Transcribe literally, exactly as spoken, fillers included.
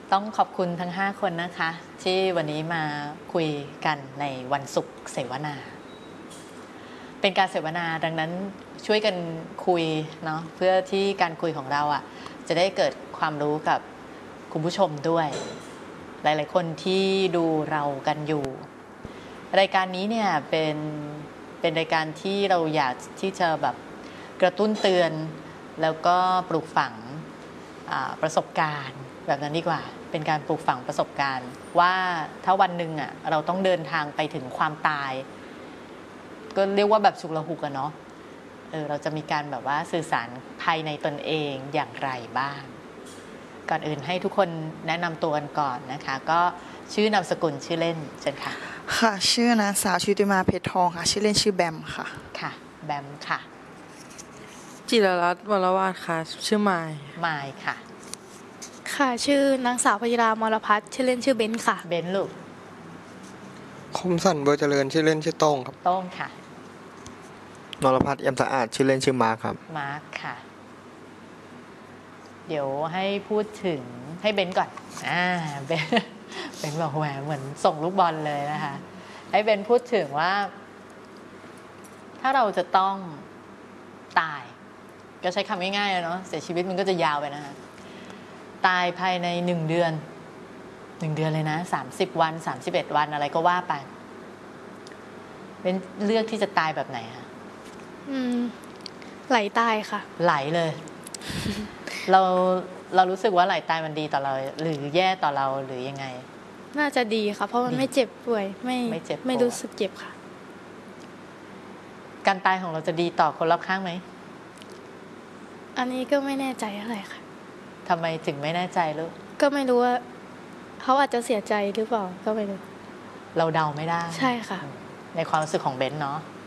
ต้องขอบคุณทั้งห้าคนนะคะที่วันนี้มาคุยกันในวันศุกร์เสวนาเป็นการเสวนาดังนั้นช่วยกันคุยเนาะเพื่อที่การคุยของเราอ่ะจะได้เกิดความรู้กับคุณผู้ชมด้วยหลายๆคนที่ดูเรากันอยู่รายการนี้เนี่ยเป็นเป็นรายการที่เราอยากที่จะแบบกระตุ้นเตือนแล้วก็ปลูกฝังประสบการณ์แบบนั้นดีกว่าเป็นการปลูกฝังประสบการณ์ว่าถ้าวันหนึ่งอ่ะเราต้องเดินทางไปถึงความตายก็เรียกว่าแบบฉุกละหุกอะเนาะเออเราจะมีการแบบว่าสื่อสารภายในตนเองอย่างไรบ้างก่อนอื่นให้ทุกคนแนะนำตัวกันก่อนนะคะก็ชื่อนามสกุลชื่อเล่นเชิญค่ะค่ะชื่อนางสาวชุติมาเพชรทองค่ะชื่อเล่นชื่อแบมค่ะค่ะแบมค่ะจิรรัตน์วรวาทค่ะชื่อไมายไมายค่ะค่ะชื่อนางสาวพยิรามรพัฒน์ชื่อเล่นชื่อเบนค่ะเบนลูกคมสันบัวเจริญชื่อเล่นชื่อโต้งครับโต้งค่ะนรพัฒน์เอี่ยมสะอาดชื่อเล่นชื่อมาร์คครับมาร์คค่ะเดี๋ยวให้พูดถึงให้เบนก่อนอ่าเบนเบนบอกแหวเหมือนส่งลูกบอลเลยนะคะให้เบนพูดถึงว่าถ้าเราจะต้องตายก็ใช้คำง่ายๆเนาะเสียชีวิตมันก็จะยาวไปนะคะตายภายในหนึ่งเดือนหนึ่งเดือนเลยนะสามสิบวันสามสิบเอ็ดวันอะไรก็ว่าไปเป็นเลือกที่จะตายแบบไหนคะอืมไหลตายค่ะไหลเลย เราเรารู้สึกว่าไหลตายมันดีต่อเราหรือแย่ต่อเราหรือยังไงน่าจะดีค่ะเพราะมันไม่เจ็บป่วยไม่ไม่เจ็บไม่รู้สึกเจ็บค่ะการตายของเราจะดีต่อคนรอบข้างไหมอันนี้ก็ไม่แน่ใจเท่าไหร่ค่ะทำไมถึงไม่แน่ใจลูกก็ไม่รู้ว่าเขาอาจจะเสียใจหรือเปล่าก็ไม่รู้เราเดาไม่ได้ใช่ค่ะในความรู้สึกของเบนเนาะ